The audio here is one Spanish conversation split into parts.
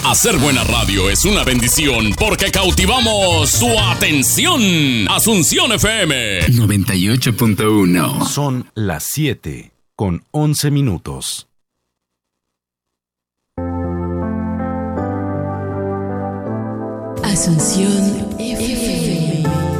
Hacer buena radio es una bendición porque cautivamos su atención. Asunción FM 98.1. Son las 7:11. Asunción FM.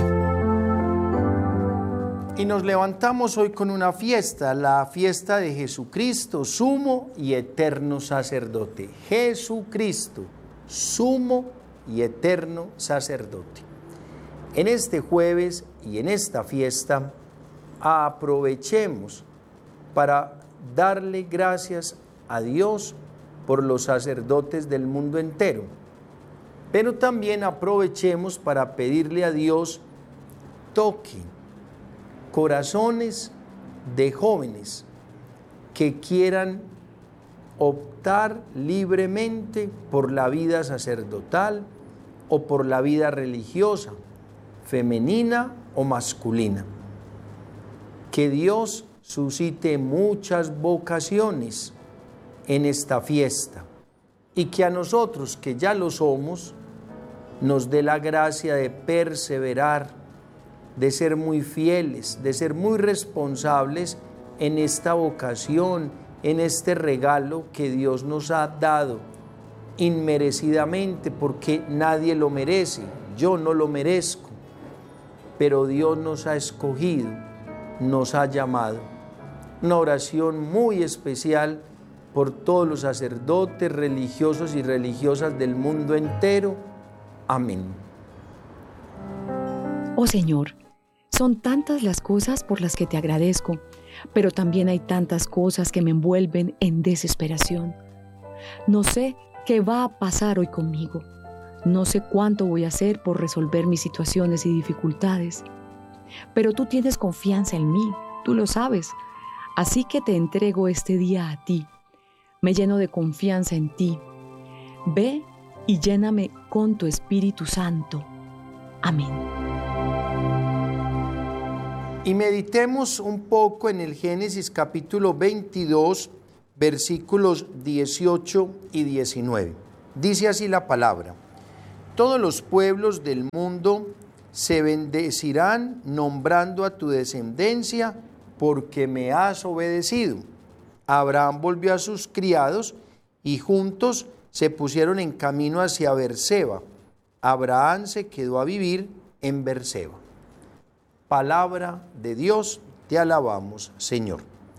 Y nos levantamos hoy con una fiesta, la fiesta de Jesucristo, sumo y eterno sacerdote. Jesucristo, sumo y eterno sacerdote. En este jueves y en esta fiesta, aprovechemos para darle gracias a Dios por los sacerdotes del mundo entero. Pero también aprovechemos para pedirle a Dios toque corazones de jóvenes que quieran optar libremente por la vida sacerdotal o por la vida religiosa, femenina o masculina. Que Dios suscite muchas vocaciones en esta fiesta y que a nosotros que ya lo somos nos dé la gracia de perseverar, de ser muy fieles, de ser muy responsables en esta vocación, en este regalo que Dios nos ha dado inmerecidamente, porque nadie lo merece, yo no lo merezco, pero Dios nos ha escogido, nos ha llamado. Una oración muy especial por todos los sacerdotes religiosos y religiosas del mundo entero. Amén. Oh Señor, son tantas las cosas por las que te agradezco, pero también hay tantas cosas que me envuelven en desesperación. No sé qué va a pasar hoy conmigo. No sé cuánto voy a hacer por resolver mis situaciones y dificultades. Pero tú tienes confianza en mí, tú lo sabes. Así que te entrego este día a ti. Me lleno de confianza en ti. Ve y lléname con tu Espíritu Santo. Amén. Y meditemos un poco en el Génesis capítulo 22, versículos 18 y 19. Dice así la palabra: todos los pueblos del mundo se bendecirán nombrando a tu descendencia, porque me has obedecido. Abraham volvió a sus criados y juntos se pusieron en camino hacia Berseba. Abraham se quedó a vivir en Berseba. Palabra de Dios, te alabamos, Señor.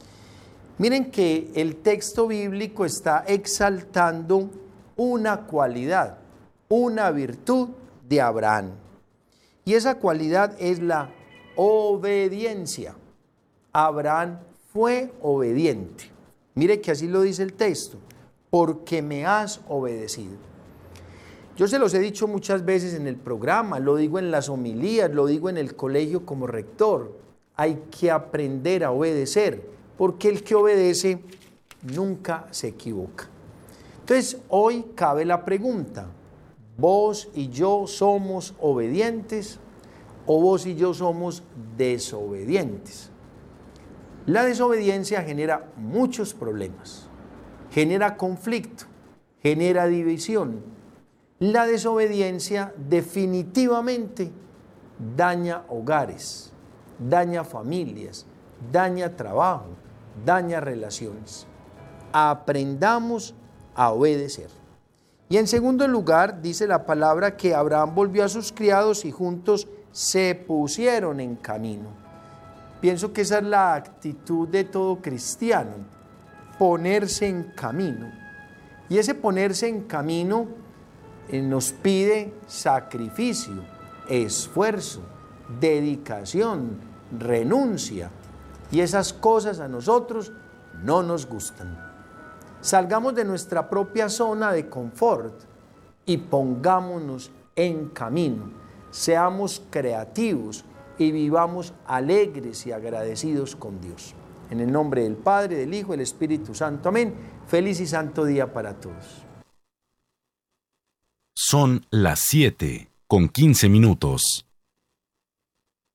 Miren que el texto bíblico está exaltando una cualidad, una virtud de Abraham. Y esa cualidad es la obediencia. Abraham fue obediente. Mire que así lo dice el texto: porque me has obedecido. Yo se los he dicho muchas veces en el programa, lo digo en las homilías, lo digo en el colegio como rector. Hay que aprender a obedecer, porque el que obedece nunca se equivoca. Entonces, hoy cabe la pregunta: ¿vos y yo somos obedientes o vos y yo somos desobedientes? La desobediencia genera muchos problemas, genera conflicto, genera división. La desobediencia definitivamente daña hogares, daña familias, daña trabajo, daña relaciones. Aprendamos a obedecer. Y en segundo lugar, dice la palabra que Abraham volvió a sus criados y juntos se pusieron en camino. Pienso que esa es la actitud de todo cristiano, ponerse en camino. Y ese ponerse en camino nos pide sacrificio, esfuerzo, dedicación, renuncia. Y esas cosas a nosotros no nos gustan. Salgamos de nuestra propia zona de confort y pongámonos en camino. Seamos creativos y vivamos alegres y agradecidos con Dios. En el nombre del Padre, del Hijo y del Espíritu Santo. Amén. Feliz y santo día para todos. Son las 7:15.